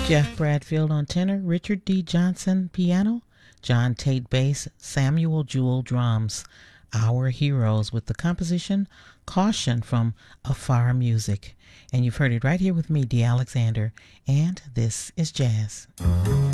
Jeff Bradfield on tenor, Richard D. Johnson piano, John Tate bass, Samuel Jewell drums. Our Heroes with the composition Caution from Afar Music. And you've heard it right here with me, Dee Alexander, and this is Jazz.